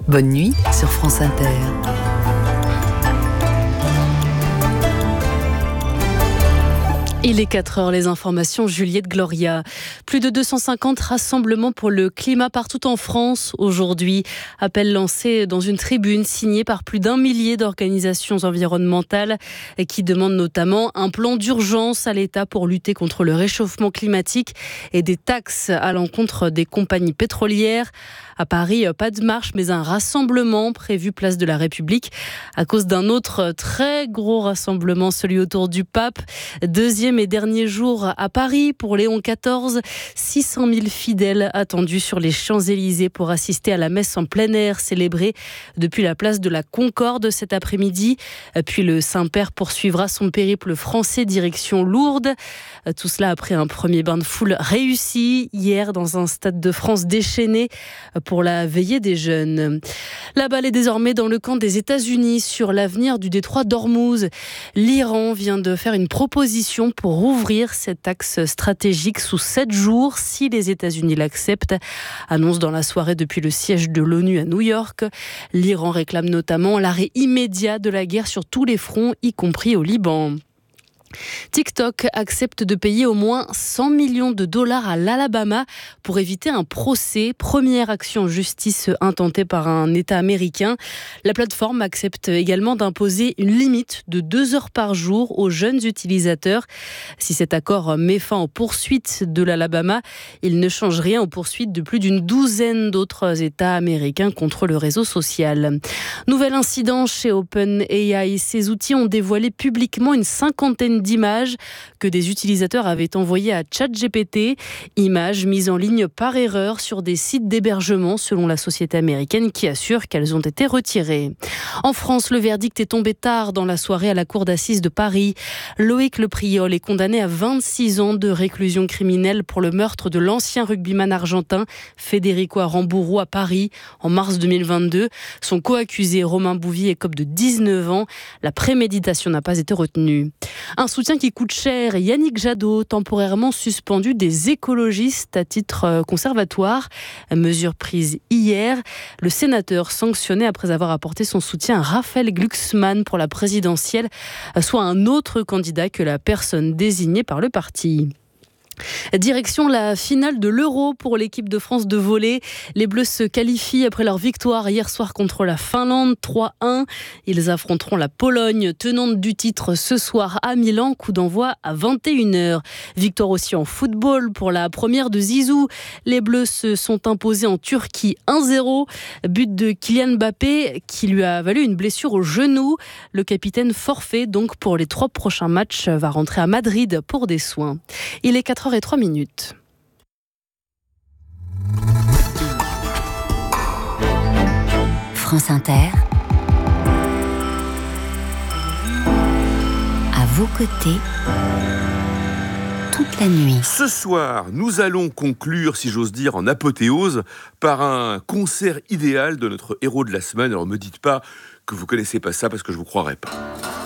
Bonne nuit sur France Inter. Il est 4h, les informations, Juliette Gloria. Plus de 250 rassemblements pour le climat partout en France aujourd'hui. Appel lancé dans une tribune signée par plus d'1 millier d'organisations environnementales qui demandent notamment un plan d'urgence à l'État pour lutter contre le réchauffement climatique et des taxes à l'encontre des compagnies pétrolières. À Paris, pas de marche, mais un rassemblement prévu place de la République à cause d'un autre très gros rassemblement, celui autour du pape. Deuxième et dernier jour à Paris pour Léon XIV. 600 000 fidèles attendus sur les Champs-Élysées pour assister à la messe en plein air célébrée depuis la place de la Concorde cet après-midi. Puis le Saint-Père poursuivra son périple français direction Lourdes. Tout cela après un premier bain de foule réussi hier dans un stade de France déchaîné pour la veillée des jeunes. La balle est désormais dans le camp des États-Unis sur l'avenir du détroit d'Ormuz. L'Iran vient de faire une proposition pour rouvrir cet axe stratégique sous 7 jours si les États-Unis l'acceptent. Annonce dans la soirée depuis le siège de l'ONU à New York. L'Iran réclame notamment l'arrêt immédiat de la guerre sur tous les fronts, y compris au Liban. TikTok accepte de payer au moins 100 millions de dollars à l'Alabama pour éviter un procès. Première action en justice intentée par un État américain. La plateforme accepte également d'imposer une limite de 2 heures par jour aux jeunes utilisateurs. Si cet accord met fin aux poursuites de l'Alabama, il ne change rien aux poursuites de plus d'une douzaine d'autres États américains contre le réseau social. Nouvel incident chez OpenAI. Ces outils ont dévoilé publiquement une cinquantaine d'images que des utilisateurs avaient envoyées à ChatGPT, images mises en ligne par erreur sur des sites d'hébergement selon la société américaine qui assure qu'elles ont été retirées. En France, le verdict est tombé tard dans la soirée à la cour d'assises de Paris. Loïc Lepriol est condamné à 26 ans de réclusion criminelle pour le meurtre de l'ancien rugbyman argentin Federico Aramburu à Paris en mars 2022. Son co-accusé Romain Bouvier écope de 19 ans. La préméditation n'a pas été retenue. Un soutien qui coûte cher. Yannick Jadot, temporairement suspendu des écologistes à titre conservatoire. Mesure prise hier. Le sénateur sanctionné après avoir apporté son soutien à Raphaël Glucksmann pour la présidentielle, soit un autre candidat que la personne désignée par le parti. Direction la finale de l'Euro pour l'équipe de France de volley. Les Bleus se qualifient après leur victoire hier soir contre la Finlande 3-1. Ils affronteront la Pologne, tenante du titre ce soir à Milan. Coup d'envoi à 21h. Victoire aussi en football pour la première de Zizou. Les Bleus se sont imposés en Turquie 1-0. But de Kylian Mbappé qui lui a valu une blessure au genou. Le capitaine forfait donc pour les 3 prochains matchs va rentrer à Madrid pour des soins. Il est 4h03. France Inter, à vos côtés, toute la nuit. Ce soir, nous allons conclure, si j'ose dire, en apothéose, par un concert idéal de notre héros de la semaine. Alors, me dites pas que vous connaissez pas ça, parce que je vous croirais pas.